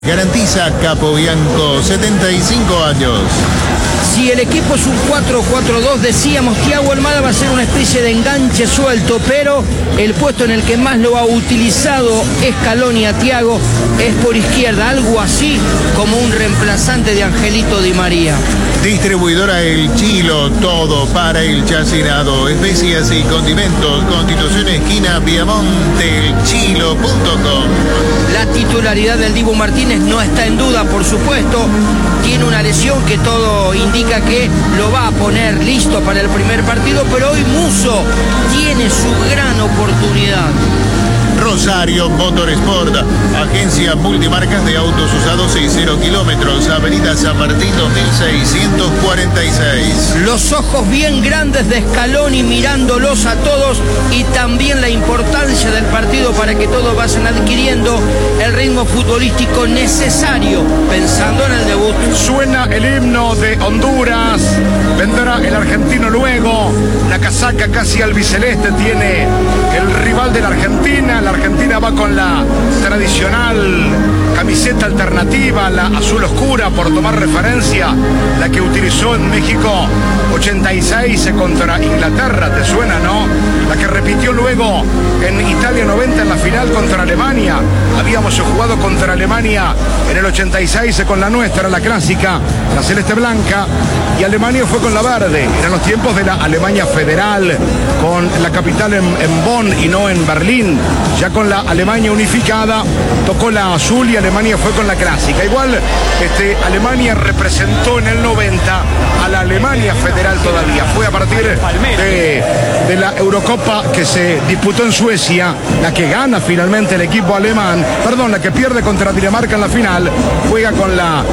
Garantiza Capobianco, 75 años. Si el equipo es un 4-4-2, decíamos, Thiago Almada va a ser una especie de enganche suelto, pero el puesto en el que más lo ha utilizado Scaloni a Thiago es por izquierda, algo así como un reemplazante de Angelito Di María. Distribuidora El Chilo, todo para el chacinado, especias y condimentos, Constitución esquina Viamonte, elchilo.com. La titularidad del Dibu Martínez no está en duda, por supuesto. Tiene una lesión que todo indica que lo va a poner listo para el primer partido, pero hoy Musso tiene su gran oportunidad. Rosario Motorsport, agencia multimarcas de autos usados y 0 kilómetros, Avenida San Martín 2646. Los ojos bien grandes de Scaloni mirándolos a todos y también la importancia del partido para que todos vayan adquiriendo el ritmo futbolístico necesario pensando en el debut. Suena el himno de Honduras, vendrá el argentino luego, la casaca casi albiceleste tiene el rival de la Argentina. La Argentina va con la tradicional camiseta alternativa, la azul oscura, por tomar referencia, la que utilizó en México 86 contra Inglaterra, ¿te suena, no? La que repitió luego en Italia 90 en la final contra Alemania. Habíamos jugado contra Alemania en el 86 con la nuestra, la clásica, la celeste blanca, y Alemania fue con la verde. Eran los tiempos de la Alemania federal, con la capital en Bonn y no en Berlín. Ya con la Alemania unificada tocó la azul y Alemania fue con la clásica. Igual Alemania representó en el 90 a la Alemania federal todavía. Fue a partir de la Eurocopa que se disputó en Suecia, la que gana finalmente el equipo alemán, perdón, la que pierde contra Dinamarca en la final, juega con la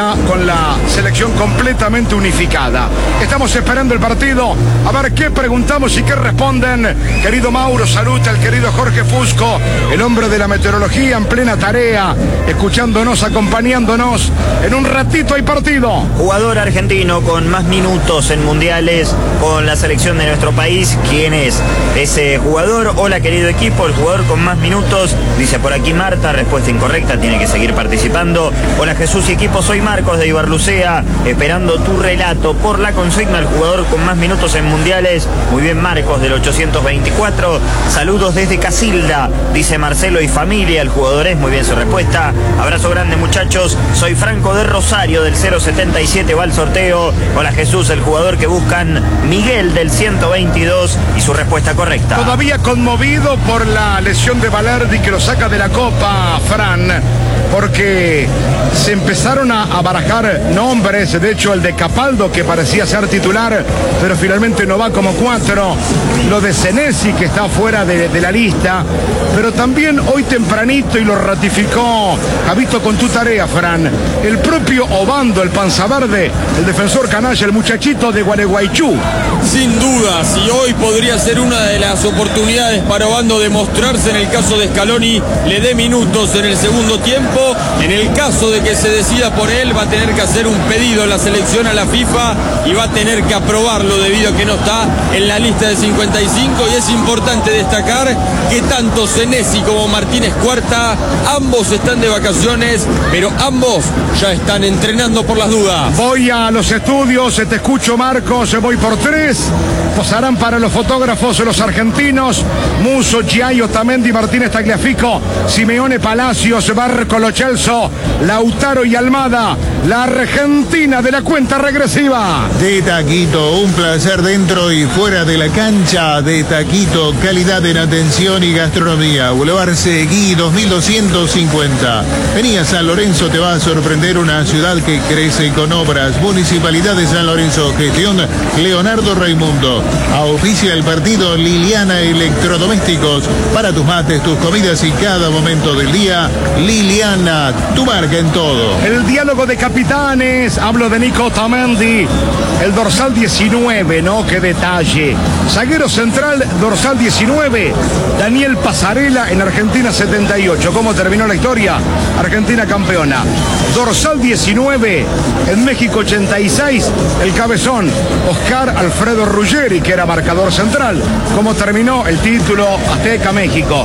selección completamente unificada. Estamos esperando el partido, a ver qué preguntamos y qué responden. Querido Mauro, saluda al querido Jorge Fusco, el hombre de la meteorología en plena tarea, escuchándonos, acompañándonos. En un ratito hay partido. Jugador argentino con más minutos en mundiales con la selección de nuestro país. ¿Quién es ese jugador? Hola, querido equipo, el jugador con más minutos, dice por aquí Marta, respuesta incorrecta, tiene que seguir participando. Hola Jesús y equipo, soy Marcos de Ibarlucea, esperando tu relato por la consigna, el jugador con más minutos en mundiales. Muy bien, Marcos del 824, saludos desde Casilda, dice Marcelo y familia, el jugador es, muy bien su respuesta. Abrazo grande muchachos, soy Franco de Rosario del 077, va al sorteo. Hola Jesús, el jugador que buscan, Miguel del 122, y su respuesta correcta. Todavía conmovido por la lesión de Valerdi que lo saca de la Copa, Fran, porque se empezaron a barajar nombres, de hecho el de Capaldo que parecía ser titular, pero finalmente no va como 4, lo de Senesi que está fuera de la lista, pero también hoy tempranito, y lo ratificó Javito con tu tarea, Fran, el propio Obando, el panza verde, el defensor canalla, el muchachito de Gualeguaychú. Sin dudas, y hoy podría ser una de las oportunidades para Obando de mostrarse en el caso de Scaloni, le dé minutos en el segundo tiempo. En el caso de que se decida por él, va a tener que hacer un pedido en la selección a la FIFA y va a tener que aprobarlo debido a que no está en la lista de 55, y es importante destacar que tanto Senesi como Martínez Cuarta, ambos están de vacaciones, pero ambos ya están entrenando por las dudas. Voy a los estudios, te escucho Marcos, voy por 3, posarán para los fotógrafos los argentinos, Musso, Chiaio, Tamendi, Martínez Tagliafico, Simeone, Palacios, Barco, Lo Celso, Lautaro y Almada, la Argentina de la cuenta regresiva. De Taquito, un placer dentro y fuera de la cancha. De Taquito, calidad en atención y gastronomía. Boulevard Seguí 2250. Vení a San Lorenzo, te va a sorprender una ciudad que crece con obras. Municipalidad de San Lorenzo, gestión Leonardo Raimundo. Auspicia el partido Liliana Electrodomésticos. Para tus mates, tus comidas y cada momento del día, Liliana, tu marca en todo. El diálogo de capitanes, hablo de Nico Tamendi, el dorsal 19, ¿no? Qué detalle. Zaguero central, dorsal 19, Daniel Pasarela en Argentina 78. ¿Cómo terminó la historia? Argentina campeona. Dorsal 19, en México 86, el cabezón, Oscar Alfredo Ruggeri, que era marcador central. ¿Cómo terminó el título Azteca México?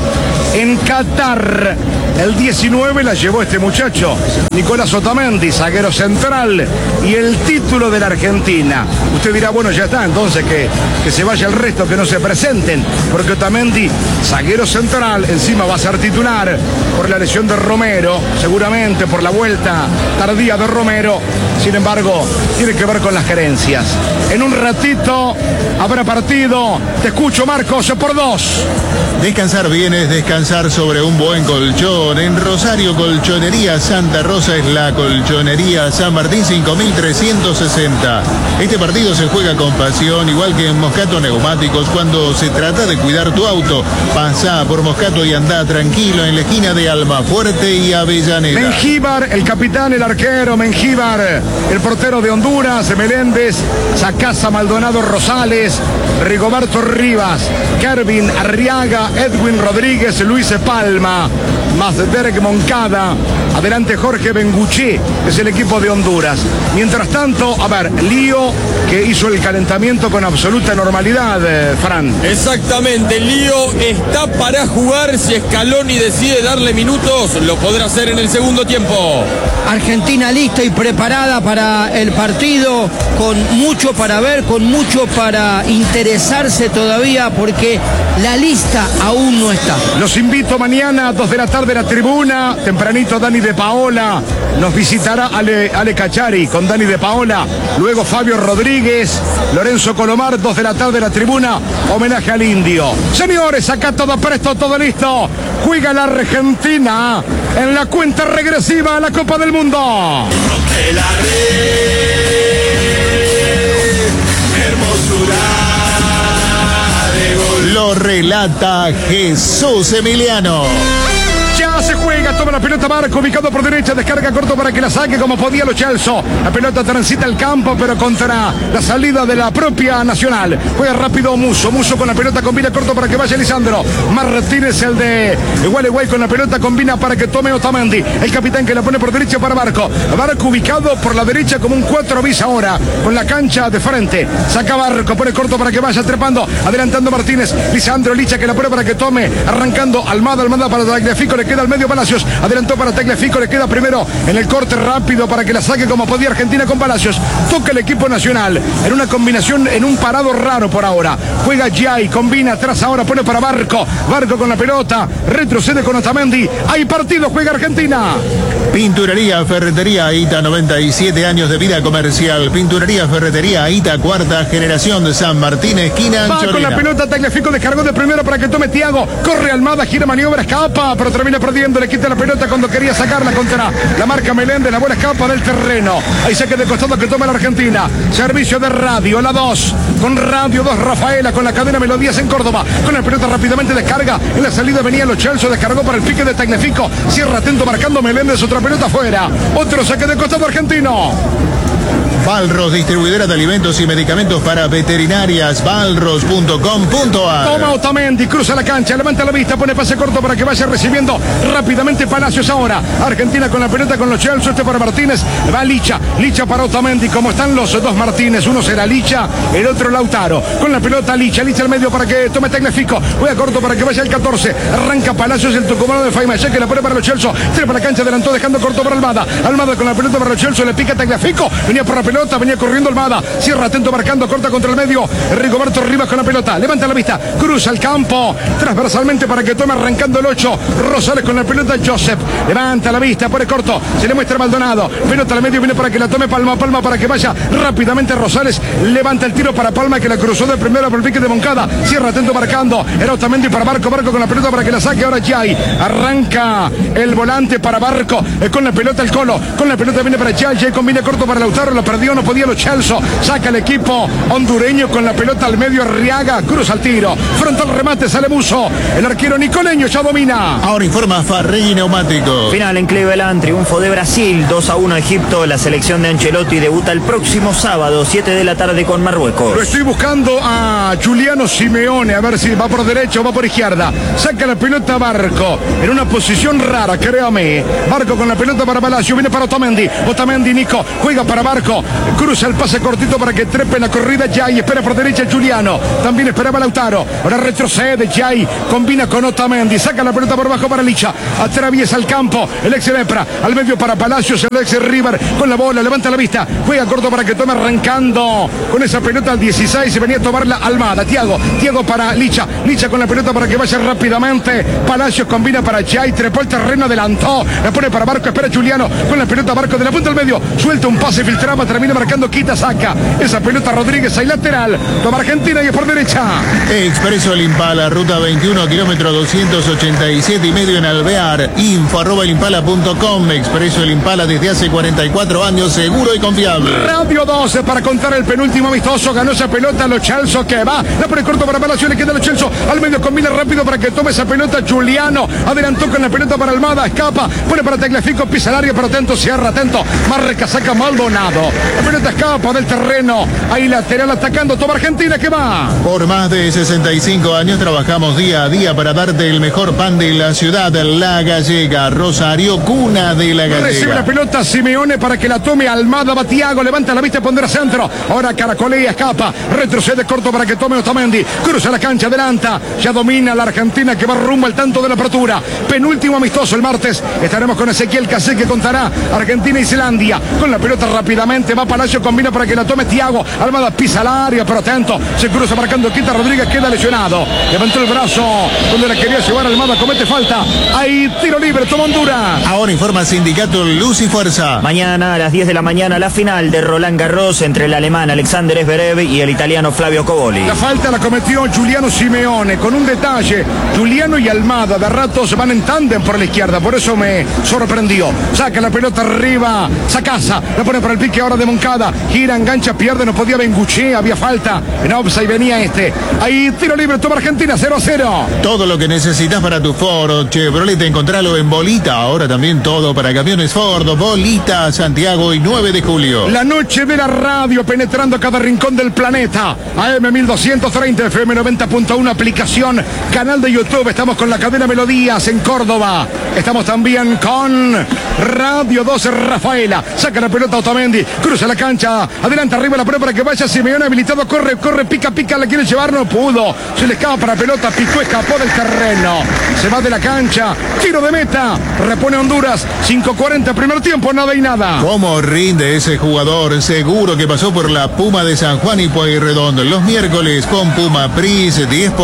en Qatar. El 19 la llevó este muchacho, Nicolás Otamendi, zaguero central, y el título de la Argentina. Usted dirá, bueno, ya está, entonces que se vaya el resto, que no se presenten, porque Otamendi, zaguero central, encima va a ser titular por la lesión de Romero, seguramente por la vuelta tardía de Romero. Sin embargo, tiene que ver con las gerencias. En un ratito habrá partido. Te escucho, Marcos, por 2. Descansar bien es descansar sobre un buen colchón. En Rosario, Colchonería Santa Rosa es la Colchonería San Martín 5360. Este partido se juega con pasión, igual que en Moscato Neumáticos. Cuando se trata de cuidar tu auto, pasa por Moscato y anda tranquilo en la esquina de Almafuerte y Avellaneda. Mengíbar, el capitán, el arquero, Mengíbar, el portero de Honduras, Meléndez, Sacasa, Maldonado, Rosales, Rigoberto Rivas, Kervin Arriaga, Edwin Rodríguez, Luis Palma, más Derek Moncada, adelante Jorge Benguché, es el equipo de Honduras. Mientras tanto, a ver, Lío, que hizo el calentamiento con absoluta normalidad, Fran. Exactamente, Lío está para jugar. Si Scaloni decide darle minutos, lo podrá hacer en el segundo tiempo. Argentina lista y preparada para el partido, con mucho para ver, con mucho para interesarse todavía, porque la lista aún no está. Los invito mañana, 2 de la tarde, la tribuna. Tempranito Dani de Paola nos visitará Ale Cachari con Dani de Paola. Luego Fabio Rodríguez, Lorenzo Colomar, 2 de la tarde, la tribuna. Homenaje al Indio. Señores, acá todo presto, todo listo. Juega la Argentina en la cuenta regresiva a la Copa del Mundo. Rompe la red, hermosura de gol. Lo relata Jesús Emiliano. Ya se juega, toma la pelota Marco, ubicado por derecha, descarga corto para que la saque como podía Lo Celso. La pelota transita el campo, pero contra la salida de la propia Nacional. Juega rápido Musso con la pelota, combina corto para que vaya Lisandro. Martínez, el de Gualeguay, con la pelota combina para que tome Otamendi. El capitán que la pone por derecha para Barco. Barco ubicado por la derecha como un 4 bis ahora, con la cancha de frente. Saca Barco, pone corto para que vaya trepando, adelantando Martínez. Lisandro, Licha que la pone para que tome, arrancando Almada para Tagliafico, le queda al medio Palacios, adelantó para Tagliafico, le queda primero en el corte rápido para que la saque como podía Argentina con Palacios. Toca el equipo nacional en una combinación, en un parado raro por ahora. Juega Giai, combina atrás ahora, pone para Barco con la pelota, retrocede con Otamendi. Hay partido, juega Argentina. Pinturería Ferretería Aita, 97 años de vida comercial. Pinturería Ferretería Aita, 4ª generación de San Martín, esquina Va Anchorena. con la pelota, Tagliafico descargó de primero para que tome Thiago. Corre Almada, gira maniobra, escapa, pero termina perdiendo. Le quita la pelota cuando quería sacarla contra la marca Meléndez. La bola escapa del terreno. Ahí saque de costado que toma la Argentina. Servicio de radio, la 2. Con radio 2, Rafaela, con la cadena Melodías en Córdoba. Con la pelota rápidamente descarga. En la salida venía Lo Celso, descargó para el pique de Tagliafico. Cierra atento marcando Meléndez, otra pelota afuera. Otro saque de costado argentino. Balros, distribuidora de alimentos y medicamentos para veterinarias. Balros.com.ar. Toma Otamendi, cruza la cancha, levanta la vista, pone pase corto para que vaya recibiendo rápidamente Palacios ahora. Argentina con la pelota con Lo Celso, este para Martínez. Va Licha para Otamendi. Como están los dos Martínez, uno será Licha, el otro Lautaro. Con la pelota Licha al medio para que tome Tagliafico. Juega corto para que vaya el 14. Arranca Palacios, el tucumano de Faima, ya que la pone para Lo Celso. Trepa la cancha, adelantó dejando corto para Almada. Almada con la pelota para Lo Celso, le pica Tagliafico. Venía por la pelota, venía corriendo Almada. Cierra atento marcando, corta contra el medio. Rigoberto Rivas con la pelota. Levanta la vista, cruza el campo transversalmente para que tome arrancando el 8. Rosales con la pelota, Joseph. Levanta la vista, pone corto. Se le muestra Maldonado. Pelota al medio, viene para que la tome Palma para que vaya rápidamente Rosales. Levanta el tiro para Palma que la cruzó de primero por el pique de Moncada. Cierra atento marcando. Era Otamendi para Barco con la pelota para que la saque ahora Giai. Arranca el volante para Barco. Con la pelota el Colo. Con la pelota viene para Giai. Giai combina corto para Lautaro. Lo perdió, no podía Lo Celso. Saca el equipo hondureño con la pelota al medio. Arriaga, cruza el tiro. Frontal remate, sale Musso. El arquero nicoleño ya domina. Ahora informa Farrell Neumáticos. Final en Cleveland, triunfo de Brasil, 2-1 Egipto. La selección de Ancelotti debuta el próximo sábado, 7 de la tarde con Marruecos. Lo estoy buscando a Giuliano Simeone, a ver si va por derecha o va por izquierda. Saca la pelota Barco, en una posición rara, créame. Barco con la pelota para Palacio, viene para Otamendi. Otamendi, Nico, juega para Barco. Cruza el pase cortito para que trepe la corrida Jai. Espera por derecha Giuliano. También esperaba Lautaro. Ahora retrocede Jai, combina con Otamendi. Saca la pelota por bajo para Licha. Atraviesa el campo. El ex Lepra. Al medio para Palacios. El ex River con la bola. Levanta la vista. Juega corto para que tome arrancando con esa pelota al 16. Se venía a tomarla Almada. Tiago para Licha. Licha con la pelota para que vaya rápidamente. Palacios combina para Jai. Trepó el terreno, adelantó. La pone para Barco. Espera Giuliano con la pelota Barco de la punta al medio. Suelta un pase, filtraba. Termina marcando. Quita, saca. Esa pelota Rodríguez ahí lateral. Toma Argentina y es por derecha. Expreso El Impala, ruta 21, kilómetro 287,5 en Alvear. info@elimpala.com. Expreso El Impala desde hace 44 años, seguro y confiable. Radio 12 para contar el penúltimo amistoso. Ganó esa pelota Lo Celso que va. La pone corto para Palacio. Le queda Lo Celso. Al medio combina rápido para que tome esa pelota. Giuliano adelantó con la pelota para Almada. Escapa. Pone para Tagliafico. Pisa el área. Pero atento. Cierra. Atento. Marca. Saca Maldonado. La pelota escapa del terreno. Ahí lateral atacando. Toma Argentina que va. Por más de 65 años trabajamos día a día para darte el mejor pan de la ciudad, La Gallega. Rosario, cuna de La Gallega. Recibe la pelota Simeone para que la tome Almada. Va Tiago, levanta la vista, pondrá centro. Ahora caracolea, escapa. Retrocede corto para que tome Otamendi. Cruza la cancha, adelanta. Ya domina la Argentina que va rumbo al tanto de la apertura. Penúltimo amistoso el martes. Estaremos con Ezequiel Casé que contará Argentina y Islandia. Con la pelota rápidamente va Palacio, combina para que la tome Tiago. Almada pisa el área, pero atento. Se cruza marcando Quita Rodríguez, queda lesionado. Levantó el brazo donde la quería llevar Almada, comete falta. Ahí tiro libre, toma Honduras. Ahora informa Sindicato Luz y Fuerza. Mañana a las 10 de la mañana la final de Roland Garros entre el alemán Alexander Zverev y el italiano Flavio Cobolli. La falta la cometió Giuliano Simeone con un detalle. Giuliano y Almada de ratos van en tándem por la izquierda, por eso me sorprendió. Saca la pelota arriba, Sacasa, la pone para el pique ahora de Moncada. Gira, engancha, pierde, no podía Benguché, había falta. En offside venía este. Ahí tiro libre, toma Argentina, 0-0. Todo lo que necesitas para tu Ford Chevrolet, encontralo en Bolita. Ahora también todo para camiones Ford, Bolita, Santiago y 9 de julio. La noche de la radio penetrando cada rincón del planeta. AM 1230, FM 90.1, aplicación, canal de YouTube. Estamos con la cadena Melodías en Córdoba. Estamos también con Radio 12 Rafaela. Saca la pelota Otamendi, cruza la cancha, adelanta arriba la prueba para que vaya Simeone habilitado, corre, pica, la quiere llevar, no pudo. Se le escapa para pelota, picó, escapó del terreno. Se va de la cancha, tiro de meta, repone Honduras, 5:40, primer tiempo, nada y nada. ¿Cómo rinde ese jugador? Seguro que pasó por la Puma de San Juan y Pueyrredón. Los miércoles con Puma Pris,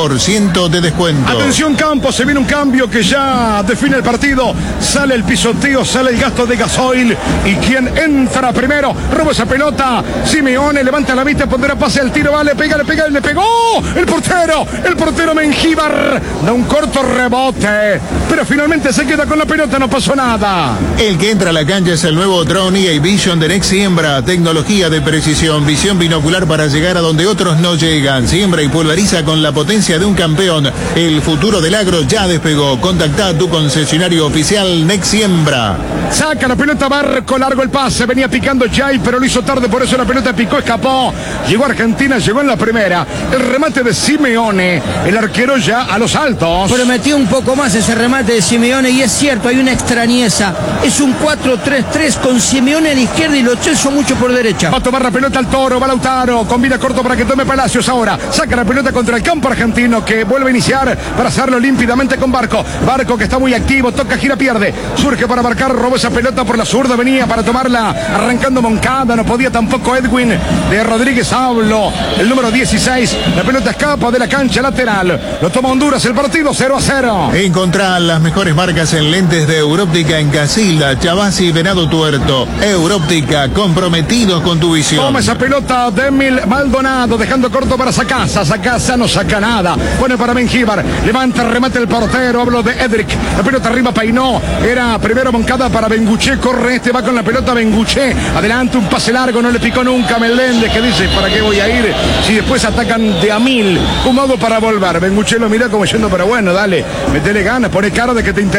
10% de descuento. Atención Campos, se viene un cambio que ya define el partido. Sale el pisoteo, sale el gasto de gasoil. ¿Y quién entra primero? Roba esa pelota. Simeone levanta la vista, pondrá pase al tiro, vale, pega, le pegó. El portero Mengíbar da un corto rebote. Pero finalmente se queda con la pelota, no pasó nada. El que entra a la cancha es el nuevo Drone EA Vision de Next Siembra. Tecnología de precisión, visión binocular para llegar a donde otros no llegan. Siembra y pulveriza con la potencia de un campeón. El futuro del agro ya despegó. Contactá a tu concesionario oficial Next Siembra. Saca la pelota Barco, largo el pase, venía picando Jai, pero lo hizo tarde, por eso la pelota picó, escapó. Llegó Argentina, llegó en la primera. El remate de Simeone, el arquero ya a los altos. Prometió un poco más ese remate de Simeone y es cierto, hay una extrañeza. Es un 4-3-3 con Simeone a la izquierda y Lo Celso mucho por derecha. Va a tomar la pelota al Toro, va Lautaro, combina corto para que tome Palacios ahora. Saca la pelota contra el campo argentino que vuelve a iniciar para hacerlo límpidamente con Barco. Barco que está muy activo, toca, gira, pierde. Surge para marcar, robó esa pelota por la zurda, venía para tomarla, arrancando Moncada, no podía tampoco Edwin de Rodríguez Hablo, el número 16. La pelota escapa de la cancha lateral. Lo toma Honduras, el partido 0-0. Encontrá las mejores marcas en lentes de Európtica en Casilda, Chavasi y Venado Tuerto. Európtica, comprometidos con tu visión. Toma esa pelota de Maldonado, dejando corto para Sacasa. Sacasa no saca nada. Pone para Mengíbar. Levanta, remate el portero. Hablo de Edric. La pelota arriba peinó. Era primero Moncada para Benguché. Corre este, va con la pelota Benguché. Adelante, un pase largo. No le picó nunca Meléndez, que dice, ¿para qué voy a ir? Si después atacan de a mil. ¿Cómo hago para volver? Benguché lo mira como yendo, pero bueno, dale, metele ganas, pone cara de que te interesa.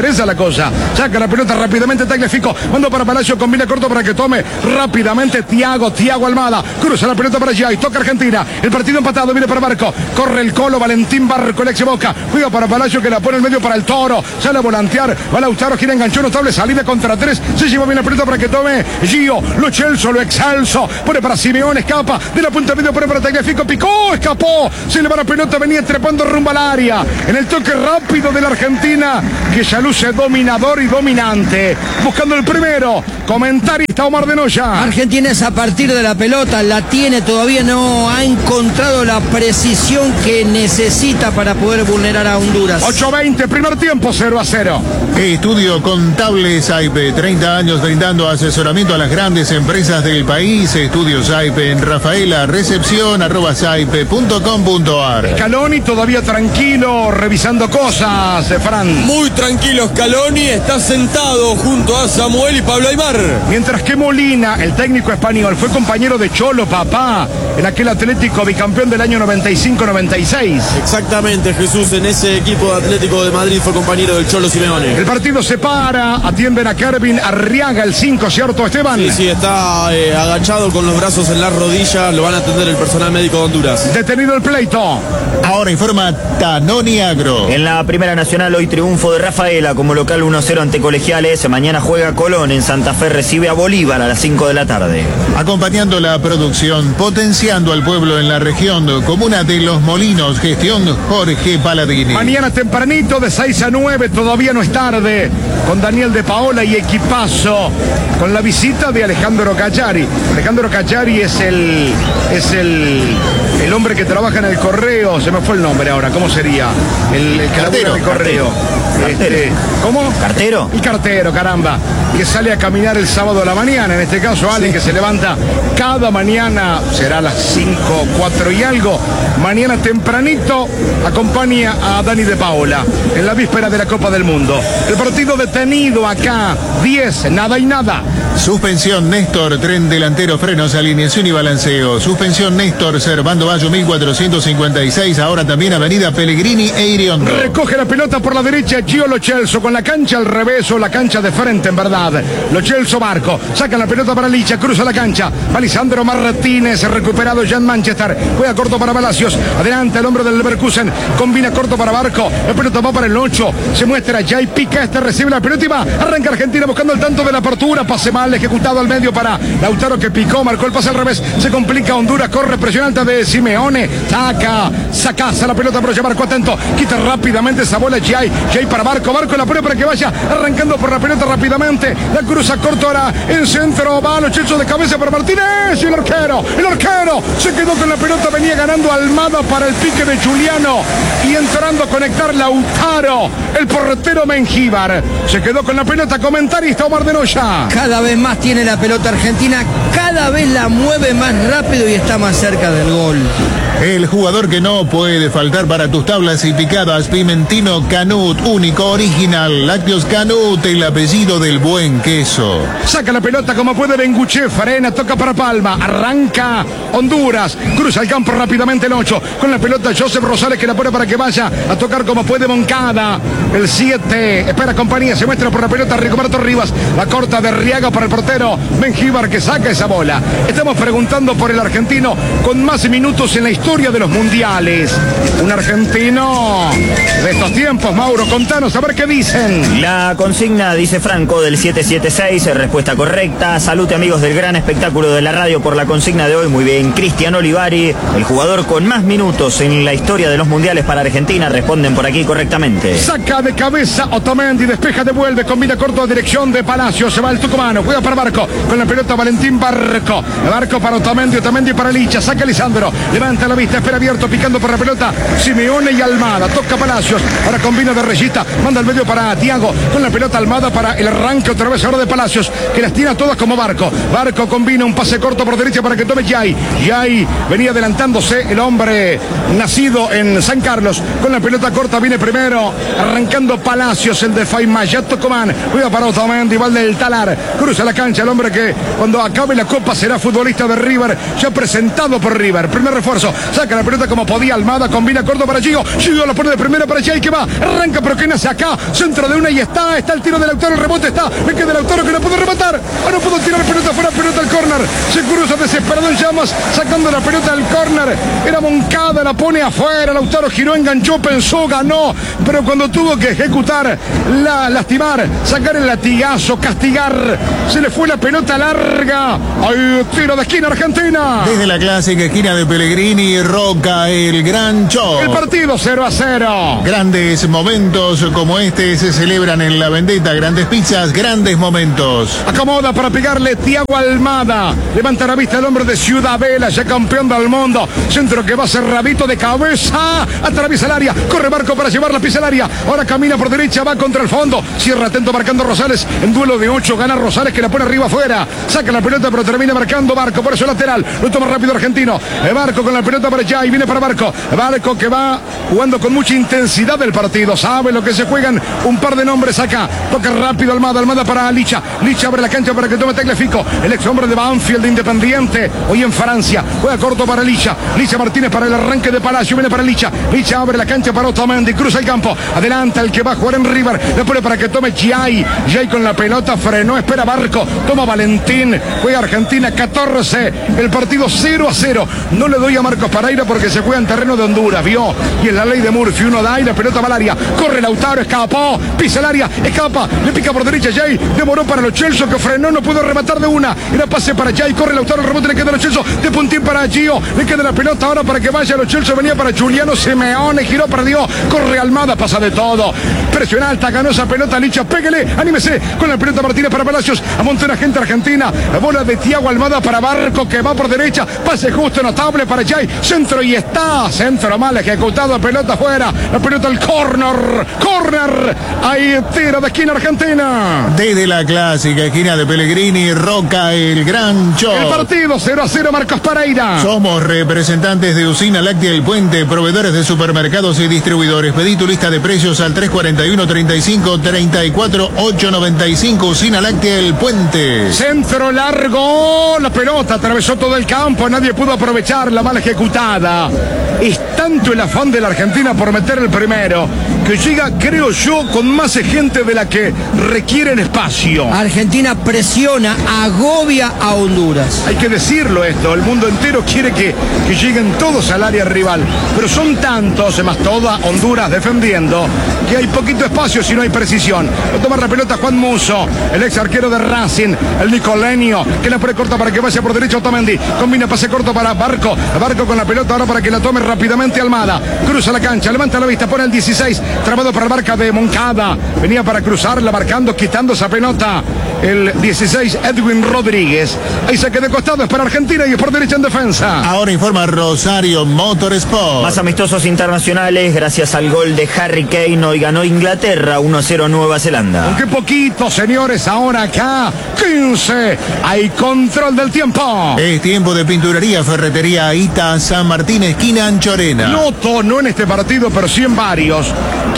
interesa la cosa. Saca la pelota rápidamente Tagliafico, mando para Palacio, combina corto para que tome rápidamente Thiago Almada, cruza la pelota para allá y toca Argentina. El partido empatado, viene para Barco, corre el Colo, Valentín Barco, el ex Boca, juega para Palacio que la pone en medio para el Toro, sale a volantear, va Lautaro, gira, enganchó, notable salida contra 3, se lleva bien la pelota para que tome Gio, lo Celso, lo excelso, pone para Simeone, escapa de la punta medio, pone para Tagliafico, picó, escapó, se le va la pelota, venía trepando rumbo al área, en el toque rápido de la Argentina, que ya luce dominador y dominante, buscando el primero, comentarista Omar de Noya. Argentina es a partir de la pelota, la tiene, todavía no ha encontrado la precisión que necesita para poder vulnerar a Honduras. 8:20, primer tiempo, 0-0. Estudio Contable Saipe, 30 años brindando asesoramiento a las grandes empresas del país. Estudio Saipe en Rafaela, recepción @saipe.com.ar. Scaloni todavía tranquilo, revisando cosas, Fran. Muy tranquilo Scaloni, está sentado junto a Samuel y Pablo Aimar. Mientras que Molina, el técnico español, fue compañero de Cholo Papá en aquel Atlético bicampeón del año 95-96. Exactamente, Jesús, en ese equipo de Atlético de Madrid fue compañero del Cholo Simeone. El partido se para, atienden a Kervin Arriaga, el 5, ¿cierto, Esteban? Sí, está agachado con los brazos en las rodillas, lo van a atender el personal médico de Honduras. Detenido el pleito. Ahora informa Tanoni Agro. En la Primera Nacional hoy triunfo de Rafaela como local 1-0 ante Colegiales. Mañana juega Colón en Santa Fe, recibe a Bolívar a las 5 de la tarde. Acompañando la producción, potenciando al pueblo en la región, comuna de Los Molinos, gestión Jorge Paladini. Mañana tempranito de 6 a 9, todavía no es tarde, con Daniel de Paola y equipazo, con la visita de Alejandro Cachari. Alejandro Cachari es el hombre que trabaja en el correo, se me fue el nombre ahora, ¿cómo sería? El que labura en el correo. ¿Cómo? ¿Cartero? El cartero, caramba, que sale a caminar el sábado a la mañana, en este caso alguien que se levanta cada mañana, será a las 5, 4 y algo, mañana tempranito acompaña a Dani de Paola en la víspera de la Copa del Mundo. El partido detenido acá, 10, nada y nada. Suspensión Néstor, tren delantero, frenos, alineación y balanceo. Suspensión Néstor, Servando Bayo 1456, ahora también Avenida Pellegrini e Iriondo. Recoge la pelota por la derecha Gio Lo Celso, con la cancha al revés o la cancha de frente en verdad. Lo Celso Barco, saca la pelota para Licha, cruza la cancha, va Lisandro Martínez, recuperado Jan Manchester, juega corto para Palacios, adelante el hombre del Leverkusen, combina corto para Barco, la pelota va para el 8, se muestra ya y pica, recibe la pelota y va, arranca Argentina buscando el tanto de la apertura, pase mal, ejecutado al medio para Lautaro que picó, marcó el pase al revés, se complica Honduras, corre presión alta de Simeone, saca la pelota para Barco, atento, quita rápidamente esa bola Jay para Barco la pone para que vaya arrancando por la pelota rápidamente, la cruza corto ahora en centro, va Lo Celso de cabeza para Martínez y el arquero se quedó con la pelota, venía ganando Almada para el pique de Juliano y entrando a conectar Lautaro, el portero Mengíbar, se quedó con la pelota, comentarista Omar de Noya. Cada vez más tiene la pelota Argentina, cada vez la mueve más rápido y está más cerca del gol. El jugador que no puede faltar para tus tablas y picadas, Pimentino Canut, único, original, Lácteos Canut, el apellido del buen queso. Saca la pelota como puede Benguche, frena, toca para Palma, arranca Honduras, cruza el campo rápidamente el 8, con la pelota Joseph Rosales que la pone para que vaya a tocar como puede Moncada, el 7, espera compañía, se muestra por la pelota Rigoberto Rivas, la corta de Riaga para el portero Mengíbar que saca esa bola. Estamos preguntando por el argentino con más minutos en la historia de los mundiales, un argentino de estos tiempos. Mauro, contanos a ver qué dicen. La consigna, dice Franco, del 776, respuesta correcta. Salute amigos del gran espectáculo de la radio por la consigna de hoy. Muy bien, Cristian Olivari, el jugador con más minutos en la historia de los mundiales para Argentina, responden por aquí correctamente. Saca de cabeza Otamendi, despeja, devuelve, combina corto a dirección de Palacio, se va el tucumano, juega para Barco, con la pelota Valentín Barco para Otamendi para Licha, saca Lisandro, levanta la vista, espera abierto, picando por la pelota Simeone y Almada, toca Palacios, ahora combina de Reyita, manda el medio para Thiago, con la pelota Almada para el arranque otra vez ahora de Palacios, que las tira todas como Barco combina un pase corto por derecha para que tome Jay venía adelantándose el hombre nacido en San Carlos, con la pelota corta viene primero, arrancando Palacios, el de Faimayat Tocomán, juega para Otamendi, va del Talar, cruza la cancha el hombre que cuando acabe la Copa será futbolista de River, ya presentado por River, primer refuerzo, saca la pelota como podía Almada, combina corto para Gio, Gio la pone de primera para Jay, que va, arranca pero que nace acá, centro de una y está el tiro de Lautaro, el rebote está, le queda Lautaro que no pudo rematar, no pudo tirar pelota fuera, pelota al córner, se cruza desesperado en llamas, sacando la pelota al córner, era Moncada, la pone afuera, Lautaro giró, enganchó, pensó, ganó, pero cuando tuvo que ejecutar, lastimar, sacar el latigazo, castigar, se le fue la pelota larga, hay tiro de esquina Argentina. Desde la clásica esquina de Pellegrini, Roca, el gran show. El partido 0-0. Grandes momentos como este se celebran en La Vendetta, grandes pizzas, grandes momentos. Acomoda para pegarle Thiago Almada, levanta la vista el hombre de Ciudad Vela, ya campeón del mundo, centro que va a ser Rabito de cabeza, atraviesa el área, corre Barco para llevarla, pisa el área, ahora camina por derecha, va contra el fondo, cierra atento marcando Rosales, en duelo de 8 gana Rosales que la pone arriba afuera, saca la pelota pero termina marcando Barco, por eso lateral, lo toma rápido Argentino, Barco con la pelota para allá y viene para Barco que va jugando con mucha intensidad del partido, sabe lo que se juegan, un par de nombres acá, toca rápido Almada para Licha abre la cancha para que tome Tagliafico, el ex hombre de Banfield de Independiente, hoy en Francia, juega corto para Licha Martínez para el arranque de Palacio, viene para Licha abre la cancha para Otamendi, cruza el campo, adelanta el que va a jugar en River, le pone para que tome Jay con la pelota, frenó, espera Barco, toma Valentín, juega Argentina 14, el partido 0-0, no le doy a Marcos Pereira porque se juega en terreno de Honduras, vio, y en la ley de Murphy, uno da y la pelota va al área, corre Lautaro, escapó, pisa el área, escapa, le pica por derecha Jay, demoró para los Chelsea que frenó, no pudo rematar de una, era pase para Jay, corre Lautaro, el rebote le queda a los Chelsea, de puntín para Gio, le queda la pelota ahora para que vaya a los Chelsea, venía para Juliano Simeone, giró, perdió, corre Almada, pasa de todo, presión alta, ganó esa pelota, Licha, pégale, anímese, con la pelota Martínez para Palacios, amontona gente argentina, la bola de Thiago Almada para Barco que va por derecha, pase justo, notable para Jay, centro y está, centro mal ejecutado, pelota afuera, la pelota al córner, ahí tiro de esquina Argentina. Desde la clásica esquina de Pellegrini, Roca, el gran show. El partido 0-0, Marcos Pereira. Somos representantes de Usina Láctea El Puente, proveedores de supermercados y distribuidores. Pedí tu lista de precios al 341-35-34-895. Usina Láctea El Puente. Centro largo, la pelota atravesó todo el campo, nadie pudo aprovechar la mal ejecutada. Es tanto el afán de la Argentina por meter el primero, que llega, creo yo, con más gente de la que requieren espacio. Argentina presiona, agobia a Honduras. Hay que decirlo esto, el mundo entero quiere que lleguen todos al área rival, pero son tantos, más toda Honduras defendiendo, que hay poquito espacio si no hay precisión. Lo toma la pelota Juan Musso, el ex arquero de Racing, el nicoleño, que la pone corta para que vaya por derecho Otamendi, combina pase corto para Barco con la pelota ahora para que la tome rápidamente Almada, cruza la cancha, levanta la vista, pone el 16, trabado para Barca de Moncada, venía para cruzarla, marcando, quitando esa pelota, el 16 Edwin Rodríguez, ahí se queda de costado, es para Argentina y es por derecha en defensa. Ahora informa Rosario Motorsport. Más amistosos internacionales gracias al gol de Harry Kane, hoy ganó Inglaterra 1-0 Nueva Zelanda. Aunque poquito, señores, ahora acá 15, hay control del tiempo. Es tiempo de pinturería, ferretería Ita, San Martín, esquina Anchorena. Noto, no en este partido, pero sí en varios,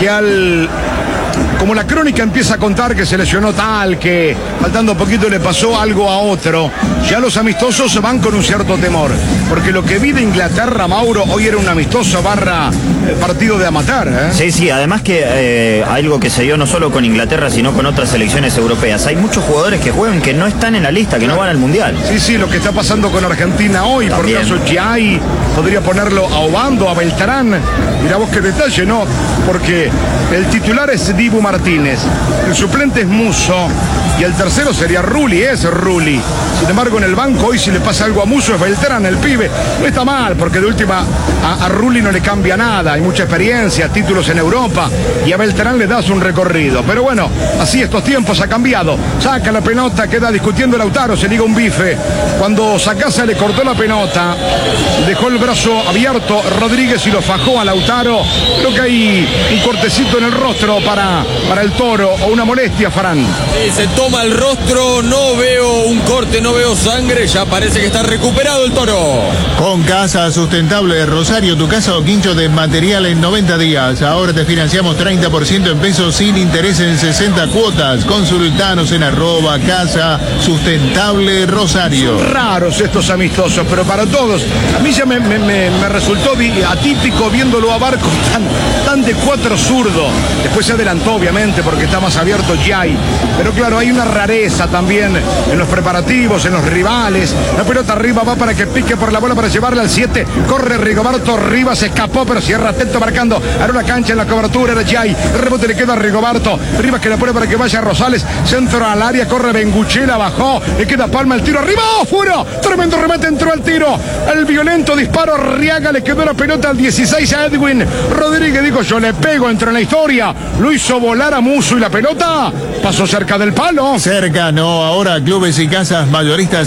que como la crónica empieza a contar que se lesionó tal, que faltando poquito le pasó algo a otro, ya los amistosos van con un cierto temor, porque lo que vi de Inglaterra, Mauro, hoy era un amistoso barra partido de amateur, ¿eh? Sí, además que algo que se dio no solo con Inglaterra, sino con otras selecciones europeas. Hay muchos jugadores que juegan que no están en la lista, que no van al Mundial. Sí, lo que está pasando con Argentina hoy, también. Por caso Giai, podría ponerlo a Obando, a Beltrán, mirá vos qué detalle, ¿no? Porque el titular es Dibu Martínez, el suplente es Musso y el tercero sería Rulli, es Rulli. Sin embargo, en el banco hoy si le pasa algo a Musso es Beltrán, el pibe. No está mal, porque de última a Rulli no le cambia nada, hay mucha experiencia, títulos en Europa y a Beltrán le das un recorrido. Pero bueno, así estos tiempos ha cambiado. Saca la pelota, queda discutiendo Lautaro, se liga un bife. Cuando Sacasa le cortó la pelota, dejó el brazo abierto Rodríguez y lo fajó a Lautaro. Creo que hay un cortecito en el rostro para el Toro o una molestia, Farán. Sí, se toma el rostro, no veo un corte, no veo sangre, ya parece que está recuperado el Toro. Con Casa Sustentable de Rosario, tu casa o quincho de material material en 90 días. Ahora te financiamos 30% en pesos sin interés en 60 cuotas. Consultanos en @Casa Sustentable Rosario. Raros estos amistosos, pero para todos. A mí ya me resultó atípico viéndolo a Barcos tan de 4 zurdo. Después se adelantó, obviamente, porque está más abierto Yay. Pero claro, hay una rareza también en los preparativos, en los rivales. La pelota arriba va para que pique por la bola para llevarla al 7. Corre Rigoberto Rivas, escapó, pero cierra atento marcando. Ahora una cancha en la cobertura, era Yay. El rebote le queda a Rigoberto. Rivas que la pone para que vaya Rosales. Centro al área, corre Benguchela, bajó. Le queda Palma, el tiro arriba, fuera. Tremendo remate, entró al tiro. El violento disparo, Arriaga, le quedó la pelota al 16 a Edwin Rodríguez. Dijo, yo le pego, entró en la historia. Lo hizo volar a Musso y la pelota pasó cerca del palo. Cerca, no, ahora clubes y casas mayoristas